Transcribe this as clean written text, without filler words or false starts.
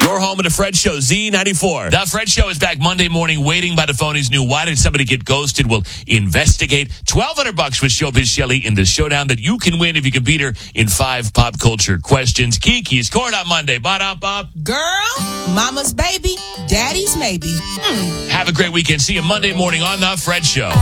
Your home of the Fred Show, Z94. The Fred Show is back Monday morning. Waiting by the phone is new. Why did somebody get ghosted? We'll investigate. $1,200 with Showbiz Shelly in the showdown that you can win if you can beat her in 5 pop culture questions. Kiki's Court on Monday. Ba-da-bop. Girl, mama's baby, daddy's maybe. Have a great weekend. See you Monday morning on The Fred Show.